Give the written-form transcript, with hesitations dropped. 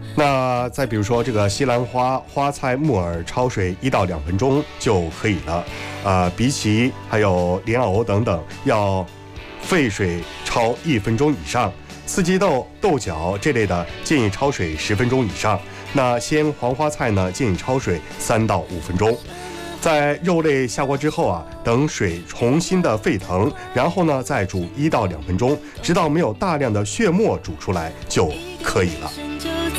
那再比如说这个西兰花、花菜、木耳焯水1到2分钟就可以了。荸荠还有莲藕等等要沸水焯1分钟以上。四季豆、豆角这类的建议焯水10分钟以上。那鲜黄花菜呢，建议焯水3到5分钟。在肉类下锅之后啊，等水重新的沸腾，然后呢再煮1到2分钟，直到没有大量的血沫煮出来就可以了。